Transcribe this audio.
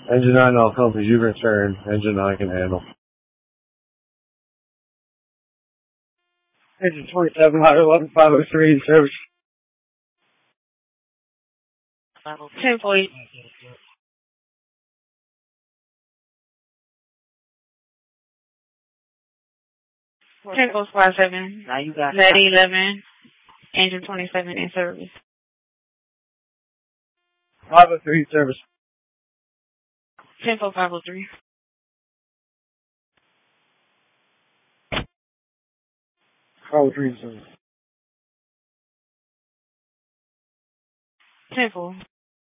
Engine 9 all compass, you return. Engine 9 can handle. Engine 27, Hot 11, 503 in service. 10-4. 10-4-5-7. Now you got That 11. Engine 27 in service. 503 in service. 10-4-5-03. 503 in service. 10-4.